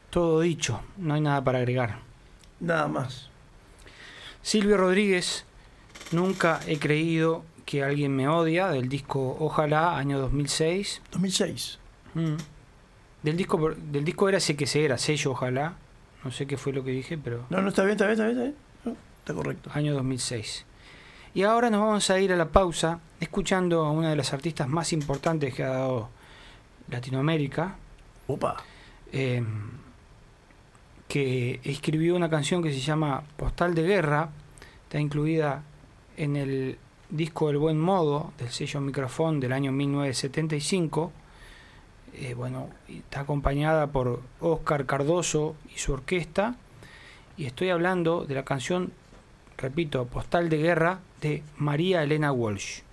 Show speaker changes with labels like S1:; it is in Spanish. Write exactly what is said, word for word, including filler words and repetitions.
S1: Todo dicho, no hay nada para agregar.
S2: Nada más.
S1: Silvio Rodríguez, Nunca he creído que alguien me odia, del disco Ojalá, año dos mil seis.
S2: dos mil seis.
S1: Mm. Del disco del disco era ese que se era, sello Ojalá. No sé qué fue lo que dije, pero...
S2: No, no, está bien, está bien, está bien. Está, bien. No, está correcto.
S1: Año dos mil seis. Y ahora nos vamos a ir a la pausa escuchando a una de las artistas más importantes que ha dado Latinoamérica.
S2: Opa.
S1: Eh, que escribió una canción que se llama Postal de Guerra. Está incluida en el disco El Buen Modo del sello Microfón del año mil novecientos setenta y cinco. Eh, bueno, está acompañada por Óscar Cardoso y su orquesta, y estoy hablando de la canción, repito, Postal de Guerra, de María Elena Walsh.